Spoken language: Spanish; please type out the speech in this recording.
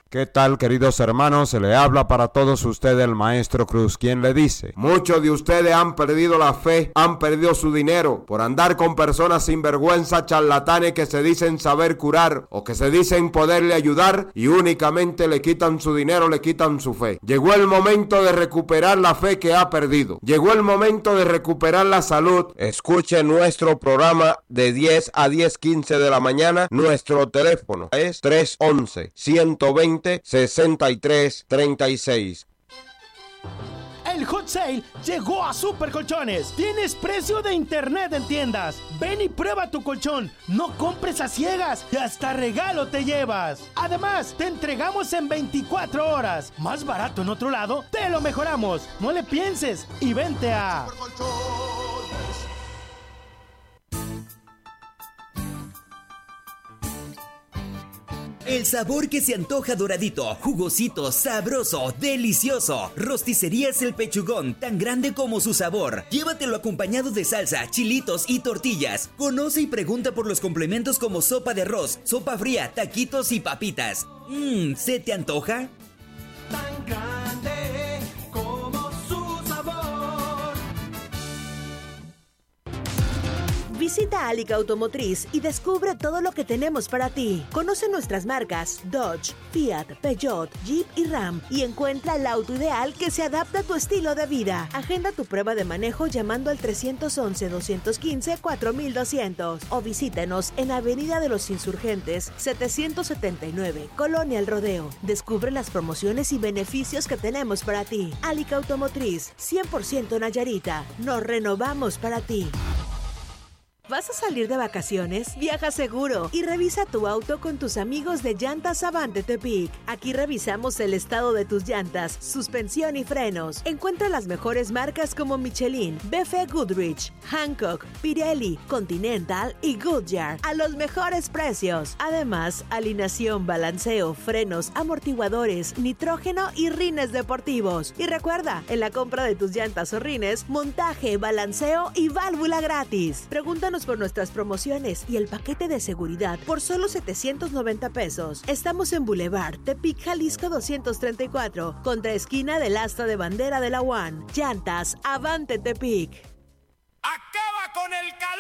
¿Qué tal, queridos hermanos? Se le habla para todos ustedes el Maestro Cruz, quien le dice: muchos de ustedes han perdido la fe, han perdido su dinero por andar con personas sinvergüenza, charlatanes que se dicen saber curar o que se dicen poderle ayudar y únicamente le quitan su dinero, le quitan su fe. Llegó el momento de recuperar la fe que ha perdido. Llegó el momento de recuperar la salud. Escuche nuestro programa de 10 a 10:15 de la mañana. Nuestro teléfono es 311-120-6336. El Hot Sale llegó a Super Colchones. Tienes precio de internet en tiendas. Ven y prueba tu colchón. No compres a ciegas y hasta regalo te llevas. Además, te entregamos en 24 horas. Más barato en otro lado, te lo mejoramos. No le pienses y vente a Super Colchones. El sabor que se antoja doradito, jugosito, sabroso, delicioso. Rosticerías El Pechugón, tan grande como su sabor. Llévatelo acompañado de salsa, chilitos y tortillas. Conoce y pregunta por los complementos como sopa de arroz, sopa fría, taquitos y papitas. ¿Se te antoja? Tan grande como su sabor. Visita Alica Automotriz y descubre todo lo que tenemos para ti. Conoce nuestras marcas Dodge, Fiat, Peugeot, Jeep y Ram y encuentra el auto ideal que se adapta a tu estilo de vida. Agenda tu prueba de manejo llamando al 311-215-4200 o visítenos en Avenida de los Insurgentes 779, Colonia El Rodeo. Descubre las promociones y beneficios que tenemos para ti. Alica Automotriz, 100% Nayarita. Nos renovamos para ti. ¿Vas a salir de vacaciones? Viaja seguro y revisa tu auto con tus amigos de Llantas Avante Tepic. Aquí revisamos el estado de tus llantas, suspensión y frenos. Encuentra las mejores marcas como Michelin, BF Goodrich, Hankook, Pirelli, Continental y Goodyear a los mejores precios. Además, alineación, balanceo, frenos, amortiguadores, nitrógeno y rines deportivos. Y recuerda, en la compra de tus llantas o rines, montaje, balanceo y válvula gratis. Pregúntanos por nuestras promociones y el paquete de seguridad por solo 790 pesos. Estamos en Boulevard Tepic, Jalisco 234, contra esquina del asta de bandera de la UAN. Llantas Avante Tepic. Acaba con el calor.